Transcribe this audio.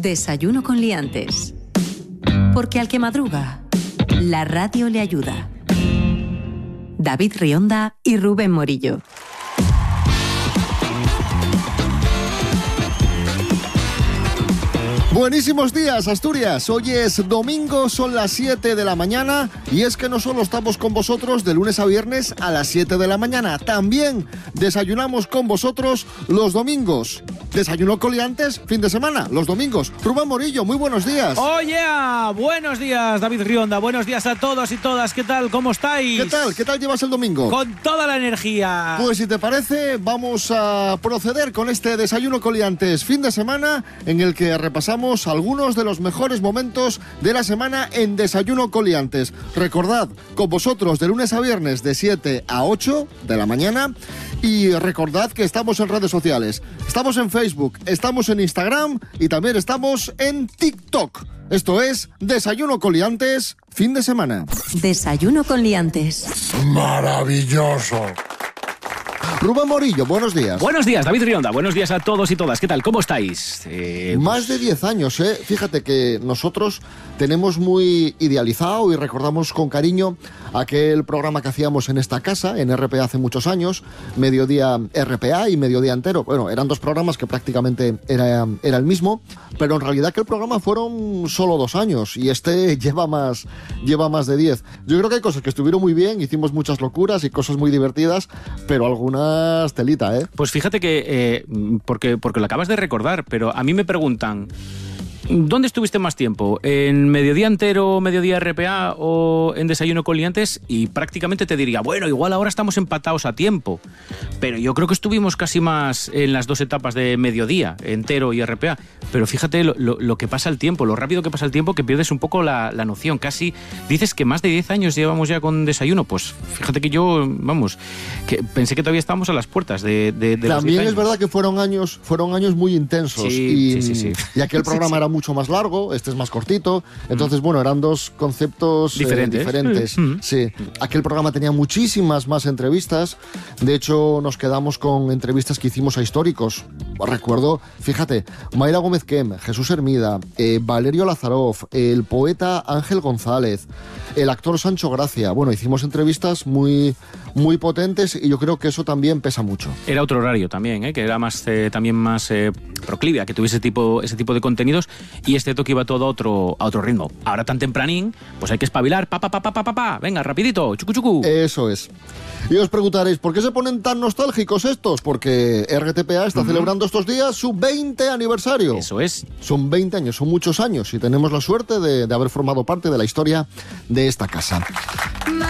Desayuno con liantes. Porque al que madruga, la radio le ayuda. David Rionda y Rubén Morillo. Buenísimos días, Asturias. Hoy es domingo, son las 7 de la mañana y es que no solo estamos con vosotros de lunes a viernes a las 7 de la mañana, también desayunamos con vosotros los domingos. Desayuno con liantes, fin de semana, los domingos. Rubén Morillo, muy buenos días. ¡Oye! Buenos días, David Rionda. Buenos días a todos y todas. ¿Qué tal? ¿Cómo estáis? ¿Qué tal? ¿Qué tal llevas el domingo? Con toda la energía. Pues si te parece, vamos a proceder con este desayuno con liantes, fin de semana, en el que repasamos algunos de los mejores momentos de la semana en Desayuno con liantes. Recordad, con vosotros de lunes a viernes de 7 a 8 de la mañana. Y recordad que estamos en redes sociales. Estamos en Facebook, estamos en Instagram y también estamos en TikTok. Esto es Desayuno con liantes, fin de semana. Desayuno con liantes. ¡Maravilloso! Rubén Morillo, buenos días. Buenos días, David Rionda. Buenos días a todos y todas. ¿Qué tal? ¿Cómo estáis? Más de 10 años, ¿eh? Fíjate que nosotros tenemos muy idealizado y recordamos con cariño aquel programa que hacíamos en esta casa, en RPA hace muchos años, Mediodía RPA y Mediodía Entero. Bueno, eran dos programas que prácticamente era el mismo, pero en realidad aquel programa fueron solo 2 años y este lleva más de 10. Yo creo que hay cosas que estuvieron muy bien, hicimos muchas locuras y cosas muy divertidas, pero algunas telita, ¿eh? Pues fíjate que, porque lo acabas de recordar, pero a mí me preguntan, ¿dónde estuviste más tiempo? ¿En Mediodía Entero, Mediodía RPA o en Desayuno con liantes? Y prácticamente te diría, bueno, igual ahora estamos empatados a tiempo, pero yo creo que estuvimos casi más en las dos etapas de Mediodía Entero y RPA. Pero fíjate lo que pasa el tiempo, lo rápido que pasa el tiempo, que pierdes un poco la noción. Casi dices que más de 10 años llevamos ya con Desayuno. Pues fíjate que yo, vamos, que pensé que todavía estábamos a las puertas de También es verdad que fueron años muy intensos. Sí. Y aquel programa era mucho más largo, este es más cortito. Entonces, bueno, eran dos conceptos diferentes. Sí. Aquel programa tenía muchísimas más entrevistas. De hecho, nos quedamos con entrevistas que hicimos a históricos. Recuerdo, fíjate, Mayra Gómez Kem, Jesús Hermida, Valerio Lazaroff, el poeta Ángel González, el actor Sancho Gracia. Bueno, hicimos entrevistas muy potentes y yo creo que eso también pesa mucho. Era otro horario también, que era más también más proclive a que tuviese ese tipo de contenidos, y este toque iba todo a otro ritmo. Ahora tan tempranín, pues hay que espabilar, venga, rapidito, chucu chucu. Eso es. Y os preguntaréis, ¿por qué se ponen tan nostálgicos estos? Porque RTPA está celebrando estos días su 20 aniversario. Eso es. Son 20 años, son muchos años, y tenemos la suerte de haber formado parte de la historia de esta casa.